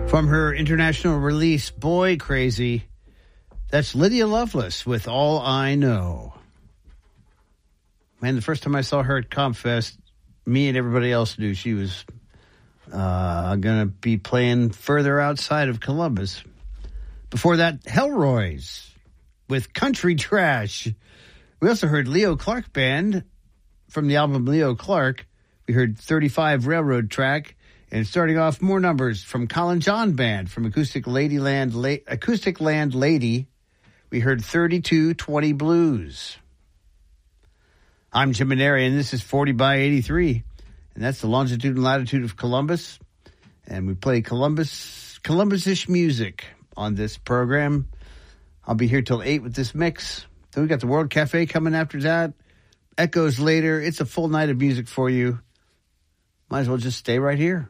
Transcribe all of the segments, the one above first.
From her international release, Boy Crazy, that's Lydia Loveless with All I Know. Man, the first time I saw her at ComFest, me and everybody else knew she was going to be playing further outside of Columbus. Before that, Hellroys with Country Trash. We also heard Leo Clark Band from the album Leo Clark. We heard 35 Railroad Track. And starting off, more numbers from Colin John Band from Acoustic Land Lady. We heard 3220 Blues. I'm Jim Maneri, and this is 40 by 83. And that's the longitude and latitude of Columbus. And we play Columbus-ish music on this program. I'll be here till 8 with this mix. Then we got the World Cafe coming after that. Echoes later. It's a full night of music for you. Might as well just stay right here.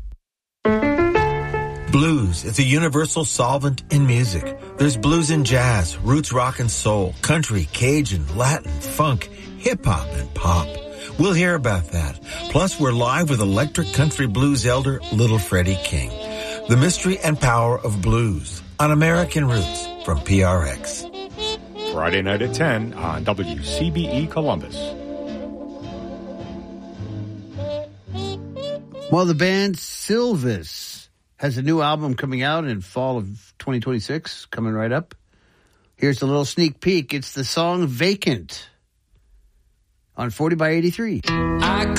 Blues is a universal solvent in music. There's blues in jazz, roots rock and soul, country, Cajun, Latin, funk, hip-hop, and pop. We'll hear about that. Plus, we're live with electric country blues elder Little Freddie King. The mystery and power of blues on American Roots from PRX. Friday night at 10 on WCBE Columbus. Well, the band Sylvis has a new album coming out in fall of 2026, coming right up. Here's a little sneak peek. It's the song Vacant on 40 by 83.